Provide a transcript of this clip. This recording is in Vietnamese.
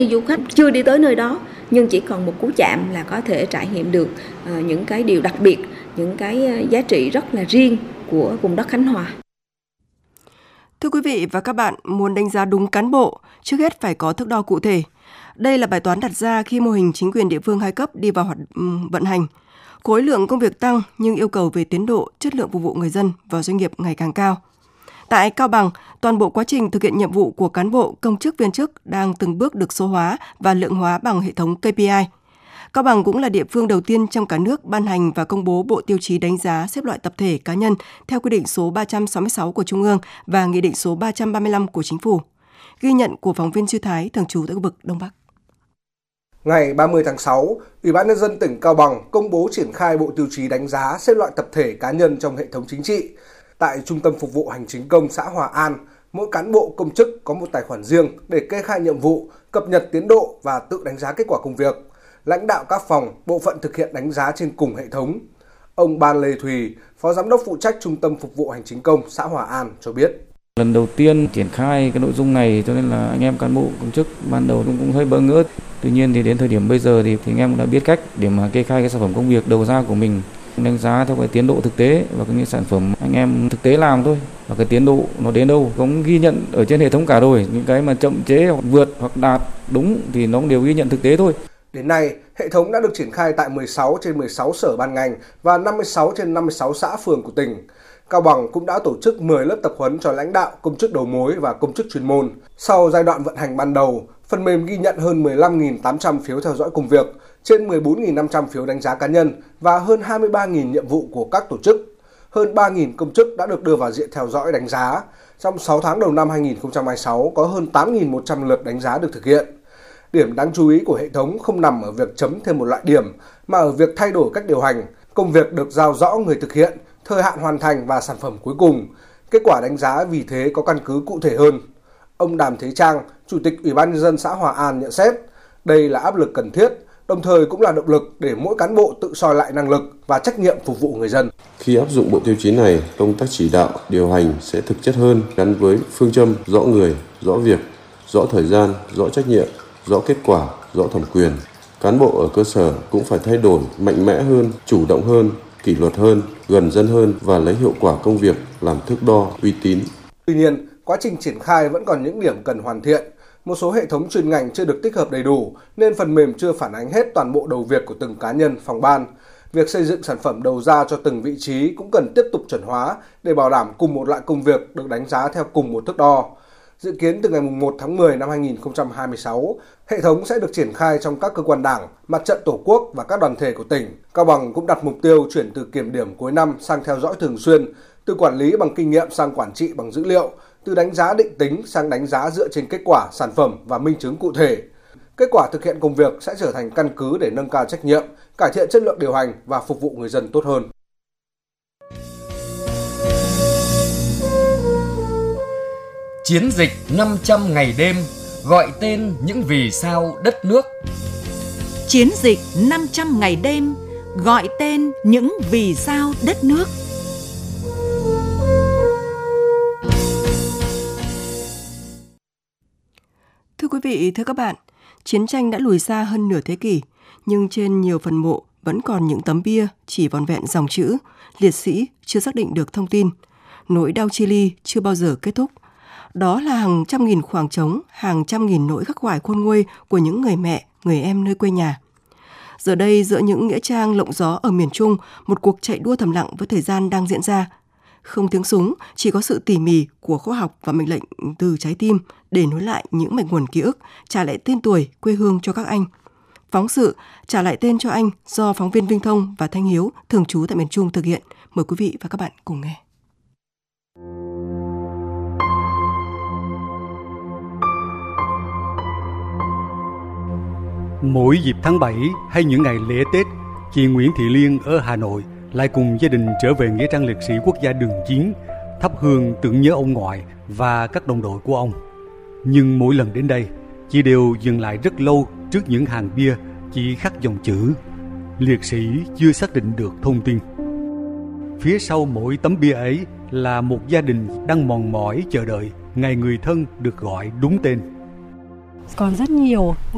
Du khách chưa đi tới nơi đó nhưng chỉ cần một cú chạm là có thể trải nghiệm được những cái điều đặc biệt, những cái giá trị rất là riêng của vùng đất Khánh Hòa. Thưa quý vị và các bạn, muốn đánh giá đúng cán bộ, trước hết phải có thước đo cụ thể. Đây là bài toán đặt ra khi mô hình chính quyền địa phương 2 cấp đi vào vận hành. Khối lượng công việc tăng nhưng yêu cầu về tiến độ, chất lượng phục vụ người dân và doanh nghiệp ngày càng cao. Tại Cao Bằng, toàn bộ quá trình thực hiện nhiệm vụ của cán bộ, công chức viên chức đang từng bước được số hóa và lượng hóa bằng hệ thống KPI. Cao Bằng cũng là địa phương đầu tiên trong cả nước ban hành và công bố bộ tiêu chí đánh giá xếp loại tập thể cá nhân theo quy định số 366 của Trung ương và nghị định số 335 của Chính phủ. Ghi nhận của phóng viên Duy Thái, thường trú tại khu vực Đông Bắc. Ngày 30 tháng 6, Ủy ban Nhân dân tỉnh Cao Bằng công bố triển khai bộ tiêu chí đánh giá xếp loại tập thể cá nhân trong hệ thống chính trị. Tại Trung tâm Phục vụ Hành chính công xã Hòa An, mỗi cán bộ công chức có một tài khoản riêng để kê khai nhiệm vụ, cập nhật tiến độ và tự đánh giá kết quả công việc. Lãnh đạo các phòng, bộ phận thực hiện đánh giá trên cùng hệ thống. Ông Ban Lê Thùy, Phó Giám đốc phụ trách Trung tâm Phục vụ Hành chính công xã Hòa An cho biết. Lần đầu tiên triển khai cái nội dung này cho nên là anh em cán bộ công chức ban đầu cũng hơi bỡ ngỡ. Tuy nhiên thì đến thời điểm bây giờ thì anh em cũng đã biết cách để mà kê khai cái sản phẩm công việc đầu ra của mình, đánh giá theo cái tiến độ thực tế và những sản phẩm anh em thực tế làm thôi, và cái tiến độ nó đến đâu cũng ghi nhận ở trên hệ thống cả rồi. Những cái mà chậm chế hoặc vượt hoặc đạt đúng thì nó cũng đều ghi nhận thực tế thôi. Đến nay, hệ thống đã được triển khai tại 16 trên 16 sở ban ngành và 56 trên 56 xã phường của tỉnh. Cao Bằng cũng đã tổ chức 10 lớp tập huấn cho lãnh đạo, công chức đầu mối và công chức chuyên môn. Sau giai đoạn vận hành ban đầu, phần mềm ghi nhận hơn 15.800 phiếu theo dõi công việc, trên 14.500 phiếu đánh giá cá nhân và hơn 23.000 nhiệm vụ của các tổ chức. Hơn 3.000 công chức đã được đưa vào diện theo dõi đánh giá. Trong 6 tháng đầu năm 2026, có hơn 8.100 lượt đánh giá được thực hiện. Điểm đáng chú ý của hệ thống không nằm ở việc chấm thêm một loại điểm, mà ở việc thay đổi cách điều hành. Công việc được giao rõ người thực hiện, thời hạn hoàn thành và sản phẩm cuối cùng. Kết quả đánh giá vì thế có căn cứ cụ thể hơn. Ông Đàm Thế Trang, Chủ tịch Ủy ban Nhân dân xã Hòa An nhận xét, đây là áp lực cần thiết, đồng thời cũng là động lực để mỗi cán bộ tự soi lại năng lực và trách nhiệm phục vụ người dân. Khi áp dụng bộ tiêu chí này, công tác chỉ đạo, điều hành sẽ thực chất hơn, gắn với phương châm rõ người, rõ việc, rõ thời gian, rõ trách nhiệm, rõ kết quả, rõ thẩm quyền. Cán bộ ở cơ sở cũng phải thay đổi mạnh mẽ hơn, chủ động hơn, kỷ luật hơn, gần dân hơn và lấy hiệu quả công việc làm thước đo uy tín. Tuy nhiên, quá trình triển khai vẫn còn những điểm cần hoàn thiện. Một số hệ thống chuyên ngành chưa được tích hợp đầy đủ nên phần mềm chưa phản ánh hết toàn bộ đầu việc của từng cá nhân, phòng ban. Việc xây dựng sản phẩm đầu ra cho từng vị trí cũng cần tiếp tục chuẩn hóa để bảo đảm cùng một loại công việc được đánh giá theo cùng một thước đo. Dự kiến từ ngày 1 tháng 10 năm 2026, hệ thống sẽ được triển khai trong các cơ quan đảng, mặt trận tổ quốc và các đoàn thể của tỉnh. Cao Bằng cũng đặt mục tiêu chuyển từ kiểm điểm cuối năm sang theo dõi thường xuyên, từ quản lý bằng kinh nghiệm sang quản trị bằng dữ liệu, từ đánh giá định tính sang đánh giá dựa trên kết quả, sản phẩm và minh chứng cụ thể. Kết quả thực hiện công việc sẽ trở thành căn cứ để nâng cao trách nhiệm, cải thiện chất lượng điều hành và phục vụ người dân tốt hơn. Chiến dịch 500 ngày đêm gọi tên những vì sao đất nước. Chiến dịch 500 ngày đêm gọi tên những vì sao đất nước. Thưa quý vị, thưa các bạn, chiến tranh đã lùi xa hơn nửa thế kỷ, nhưng trên nhiều phần mộ vẫn còn những tấm bia chỉ vỏn vẹn dòng chữ, liệt sĩ chưa xác định được thông tin, nỗi đau chia ly chưa bao giờ kết thúc. Đó là hàng trăm nghìn khoảng trống, hàng trăm nghìn nỗi khắc khoải khôn nguôi của những người mẹ, người em nơi quê nhà. Giờ đây, giữa những nghĩa trang lộng gió ở miền Trung, một cuộc chạy đua thầm lặng với thời gian đang diễn ra. Không tiếng súng, chỉ có sự tỉ mỉ của khoa học và mệnh lệnh từ trái tim để nối lại những mạch nguồn ký ức, trả lại tên tuổi, quê hương cho các anh. Phóng sự Trả lại tên cho anh do phóng viên Vinh Thông và Thanh Hiếu, thường trú tại miền Trung thực hiện. Mời quý vị và các bạn cùng nghe. Mỗi dịp tháng 7 hay những ngày lễ Tết, chị Nguyễn Thị Liên ở Hà Nội lại cùng gia đình trở về Nghĩa trang liệt sĩ quốc gia Đường Chiến, thắp hương tưởng nhớ ông ngoại và các đồng đội của ông. Nhưng mỗi lần đến đây, chị đều dừng lại rất lâu trước những hàng bia chỉ khắc dòng chữ liệt sĩ chưa xác định được thông tin. Phía sau mỗi tấm bia ấy là một gia đình đang mòn mỏi chờ đợi ngày người thân được gọi đúng tên. Còn rất nhiều